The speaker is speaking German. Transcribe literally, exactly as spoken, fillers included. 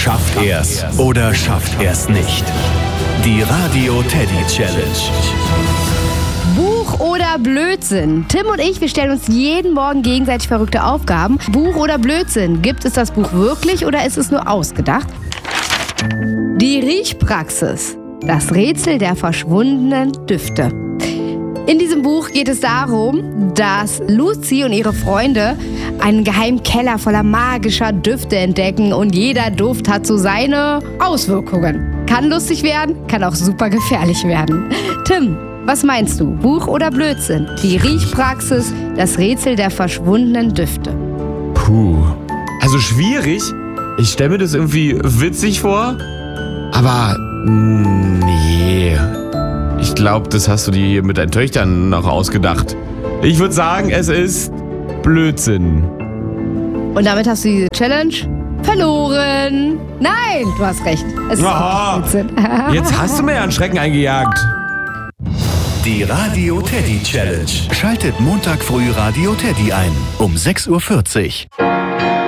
Schafft er's oder schafft er's nicht? Die Radio Teddy Challenge. Buch oder Blödsinn? Tim und ich, wir stellen uns jeden Morgen gegenseitig verrückte Aufgaben. Buch oder Blödsinn? Gibt es das Buch wirklich oder ist es nur ausgedacht? Die Riechpraxis. Das Rätsel der verschwundenen Düfte. In diesem Buch geht es darum, dass Lucy und ihre Freunde einen geheimen Keller voller magischer Düfte entdecken und jeder Duft hat so seine Auswirkungen. Kann lustig werden, kann auch super gefährlich werden. Tim, was meinst du? Buch oder Blödsinn? Die Riechpraxis, das Rätsel der verschwundenen Düfte. Puh. Also schwierig. Ich stelle mir das irgendwie witzig vor. Aber nee. Ich glaube, das hast du dir hier mit deinen Töchtern noch ausgedacht. Ich würde sagen, es ist Blödsinn. Und damit hast du die Challenge verloren. Nein, du hast recht. Es ist Aha. Blödsinn. Jetzt hast du mir einen Schrecken eingejagt. Die Radio Teddy Challenge. Schaltet Montag früh Radio Teddy ein um sechs Uhr vierzig.